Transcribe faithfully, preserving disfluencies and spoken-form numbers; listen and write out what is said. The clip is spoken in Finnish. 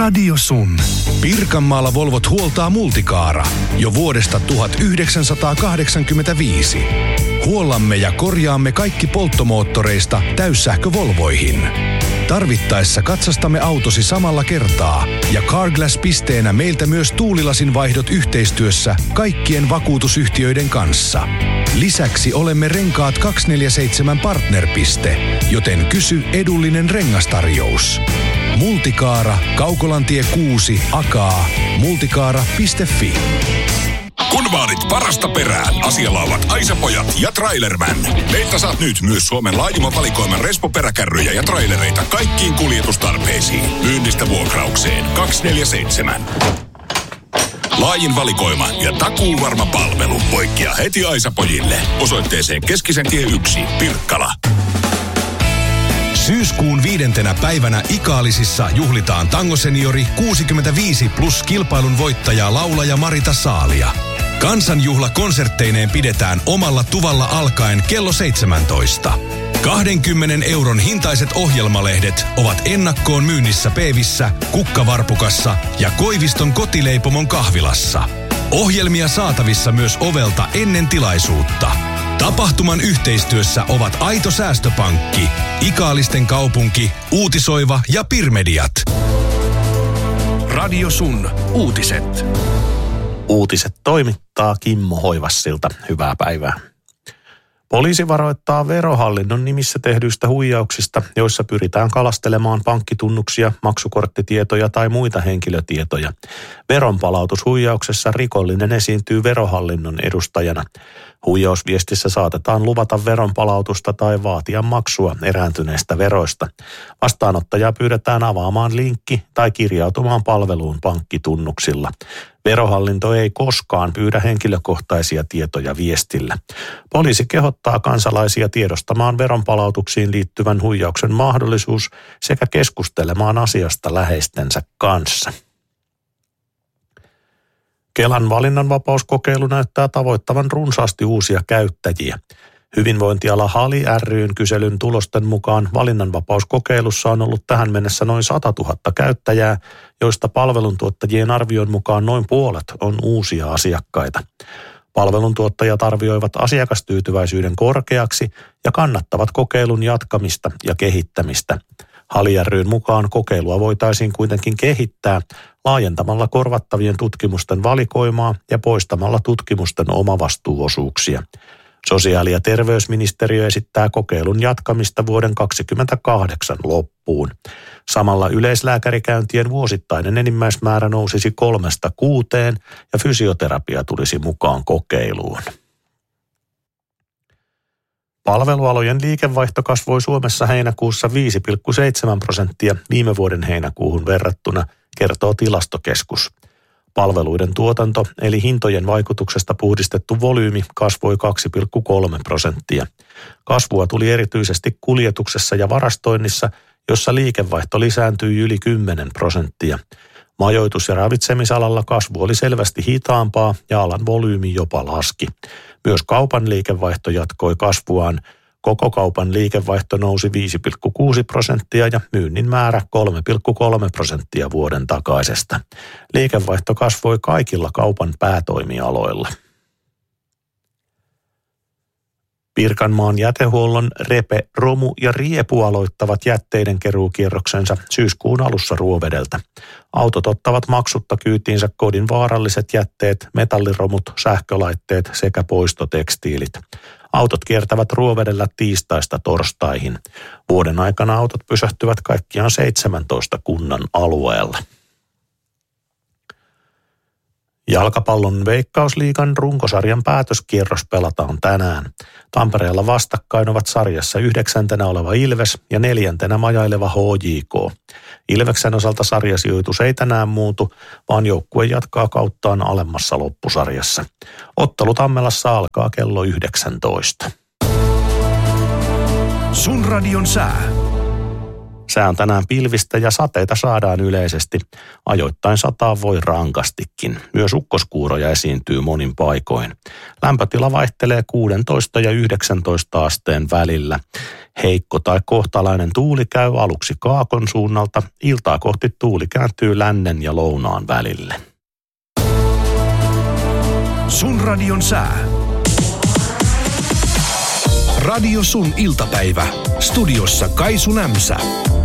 Radio Sun. Pirkanmaalla Volvot huoltaa Multicaara jo vuodesta tuhatyhdeksänsataakahdeksankymmentäviisi. Huollamme ja korjaamme kaikki polttomoottoreista täyssähkövolvoihin. Tarvittaessa katsastamme autosi samalla kertaa ja Carglass-pisteenä meiltä myös tuulilasin vaihdot yhteistyössä kaikkien vakuutusyhtiöiden kanssa. Lisäksi olemme Renkaat kaksisataaneljäkymmentäseitsemän partnerpiste, joten kysy edullinen rengastarjous. Multicaara, Kaukolantie kuusi, Akaa, multicaara piste fi. Kun vaadit parasta perään, asialla ovat Aisa-pojat ja Trailerman. Meiltä saat nyt myös Suomen laajimman valikoiman Respo-peräkärryjä ja trailereita kaikkiin kuljetustarpeisiin. Myynnistä vuokraukseen kaksisataaneljäkymmentäseitsemän. Laajin valikoima ja takuuvarma palvelu. Poikkea heti Aisa-pojille. Osoitteeseen Keskisen tie yksi, Pirkkala. Syyskuun viidentenä päivänä Ikaalisissa juhlitaan Tango Seniori kuusikymmentäviisi plus kilpailun voittajaa laulaja Marita Saalia. Kansanjuhla konsertteineen pidetään omalla tuvalla alkaen kello seitsemäntoista. kaksikymmentä euron hintaiset ohjelmalehdet ovat ennakkoon myynnissä Peevissä, Kukkavarpukassa ja Koiviston kotileipomon kahvilassa. Ohjelmia saatavissa myös ovelta ennen tilaisuutta. Tapahtuman yhteistyössä ovat Aito Säästöpankki, Ikaalisten kaupunki, Uutisoiva ja Pirmediat. Radio Sun. Uutiset. Uutiset toimittaa Kimmo Hoivassilta. Hyvää päivää. Poliisi varoittaa Verohallinnon nimissä tehdyistä huijauksista, joissa pyritään kalastelemaan pankkitunnuksia, maksukorttitietoja tai muita henkilötietoja. Veronpalautushuijauksessa rikollinen esiintyy Verohallinnon edustajana. Huijausviestissä saatetaan luvata veronpalautusta tai vaatia maksua erääntyneistä veroista. Vastaanottajaa pyydetään avaamaan linkki tai kirjautumaan palveluun pankkitunnuksilla. Verohallinto ei koskaan pyydä henkilökohtaisia tietoja viestillä. Poliisi kehottaa kansalaisia tiedostamaan veronpalautuksiin liittyvän huijauksen mahdollisuus sekä keskustelemaan asiasta läheistensä kanssa. Kelan valinnanvapauskokeilu näyttää tavoittavan runsaasti uusia käyttäjiä. Hyvinvointiala Hali ry:n kyselyn tulosten mukaan valinnanvapauskokeilussa on ollut tähän mennessä noin sata tuhatta käyttäjää, joista palveluntuottajien arvion mukaan noin puolet on uusia asiakkaita. Palveluntuottajat arvioivat asiakastyytyväisyyden korkeaksi ja kannattavat kokeilun jatkamista ja kehittämistä. Hali ry:n mukaan kokeilua voitaisiin kuitenkin kehittää laajentamalla korvattavien tutkimusten valikoimaa ja poistamalla tutkimusten omavastuuosuuksia. Sosiaali- ja terveysministeriö esittää kokeilun jatkamista vuoden kaksikymmentäkahdeksan loppuun. Samalla yleislääkärikäyntien vuosittainen enimmäismäärä nousisi kolmesta kuuteen ja fysioterapia tulisi mukaan kokeiluun. Palvelualojen liikevaihto kasvoi Suomessa heinäkuussa viisi pilkku seitsemän prosenttia viime vuoden heinäkuuhun verrattuna, kertoo Tilastokeskus. Palveluiden tuotanto eli hintojen vaikutuksesta puhdistettu volyymi kasvoi kaksi pilkku kolme prosenttia. Kasvua tuli erityisesti kuljetuksessa ja varastoinnissa, jossa liikevaihto lisääntyi yli kymmenen prosenttia. Majoitus- ja ravitsemisalalla kasvu oli selvästi hitaampaa ja alan volyymi jopa laski. Myös kaupan liikevaihto jatkoi kasvuaan. Koko kaupan liikevaihto nousi viisi pilkku kuusi prosenttia ja myynnin määrä kolme pilkku kolme prosenttia vuoden takaisesta. Liikevaihto kasvoi kaikilla kaupan päätoimialoilla. Pirkanmaan jätehuollon Repe, Romu ja Riepu aloittavat jätteiden keruukierroksensa syyskuun alussa Ruovedeltä. Autot ottavat maksutta kyytiinsä kodin vaaralliset jätteet, metalliromut, sähkölaitteet sekä poistotekstiilit. Autot kiertävät Ruovedellä tiistaista torstaihin. Vuoden aikana autot pysähtyvät kaikkiaan seitsemäntoista kunnan alueella. Jalkapallon Veikkausliigan runkosarjan päätöskierros pelataan tänään. Tampereella vastakkain ovat sarjassa yhdeksäntenä oleva Ilves ja neljäntenä majaileva H J K. Ilveksen osalta sarjasijoitus ei tänään muutu, vaan joukkue jatkaa kauttaan alemmassa loppusarjassa. Ottelu Tammelassa alkaa kello yhdeksäntoista. Sun radion sää. Sää on tänään pilvistä ja sateita saadaan yleisesti. Ajoittain sataa voi rankastikin. Myös ukkoskuuroja esiintyy monin paikoin. Lämpötila vaihtelee kuusitoista ja yhdeksäntoista asteen välillä. Heikko tai kohtalainen tuuli käy aluksi kaakon suunnalta. Iltaa kohti tuuli kääntyy lännen ja lounaan välille. Sun radion sää. Radio Sun iltapäivä. Studiossa Kaisu Nämsä.